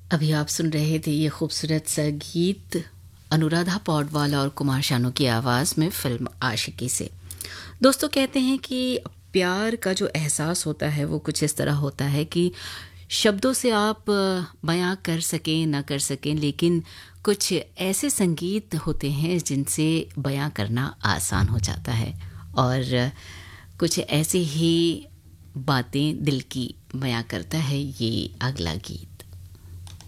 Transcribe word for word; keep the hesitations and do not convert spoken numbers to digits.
अभी आप सुन रहे थे ये खूबसूरत सा गीत अनुराधा पौडवाल और कुमार शानू की आवाज़ में फिल्म आशिकी से। दोस्तों, कहते हैं कि प्यार का जो एहसास होता है वो कुछ इस तरह होता है कि शब्दों से आप बयां कर सकें ना कर सकें, लेकिन कुछ ऐसे संगीत होते हैं जिनसे बयां करना आसान हो जाता है, और कुछ ऐसे ही बातें दिल की बयां करता है ये अगला गीत।